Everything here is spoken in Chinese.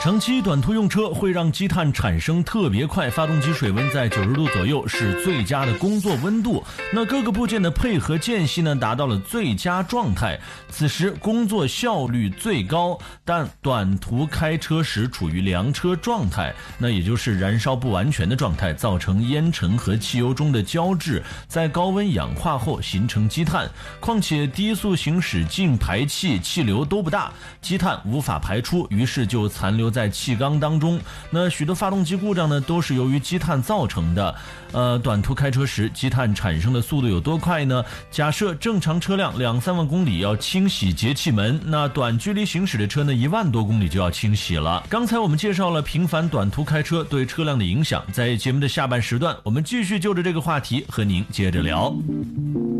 长期短途用车会让积碳产生特别快，发动机水温在90度左右是最佳的工作温度。那各个部件的配合间隙呢，达到了最佳状态，此时工作效率最高。但短途开车时处于凉车状态，那也就是燃烧不完全的状态，造成烟尘和汽油中的胶质在高温氧化后形成积碳。况且低速行驶进排气气流都不大，积碳无法排出，于是就残留在气缸当中。那许多发动机故障呢，都是由于积碳造成的。短途开车时积碳产生的速度有多快呢？假设正常车辆2-3万公里要清洗节气门，那短距离行驶的车呢，1万多公里就要清洗了。刚才我们介绍了频繁短途开车对车辆的影响，在节目的下半时段，我们继续就着这个话题和您接着聊。